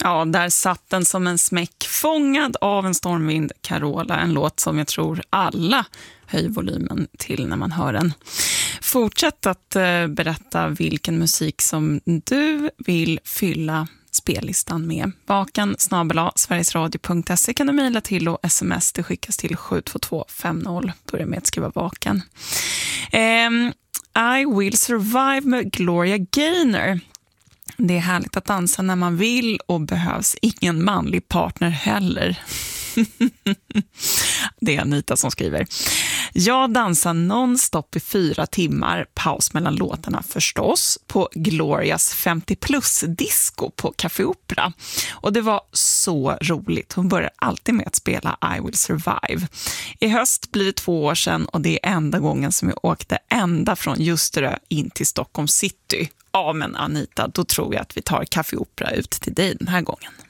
Ja, där satt den som en smäck, fångad av en stormvind, Carola. En låt som jag tror alla höjer volymen till när man hör den. Fortsätt att berätta vilken musik som du vill fylla spellistan med. vakan@sverigesradio.se kan du mejla till, och sms det skickas till 72250. Börja med att skriva vakan. I Will Survive med Gloria Gaynor. Det är härligt att dansa när man vill och behövs ingen manlig partner heller. Det är Anita som skriver. Jag dansar nonstop i 4 timmar, paus mellan låtarna förstås, på Glorias 50-plus-disco på Café Opera. Och det var så roligt. Hon börjar alltid med att spela I Will Survive. I höst blir det 2 år sedan, och det är enda gången som jag åkte ända från Ljusterö in till Stockholm city. Ja, men Anita, då tror jag att vi tar Café Opera ut till dig den här gången.